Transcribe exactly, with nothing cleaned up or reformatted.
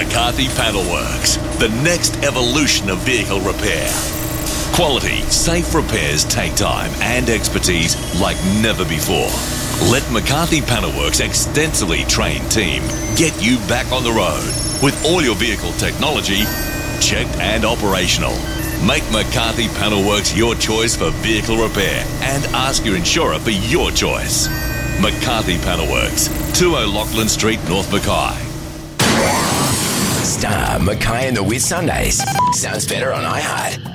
McCarthy Panelworks, the next evolution of vehicle repair. Quality, safe repairs take time and expertise like never before. Let McCarthy Panelworks' extensively trained team get you back on the road with all your vehicle technology checked and operational. Make McCarthy Panelworks your choice for vehicle repair and ask your insurer for your choice. McCarthy Panelworks, two O'Loughlin Street, North Mackay. Star, Mackay and the Whit Sundays. Sounds better on iHeart.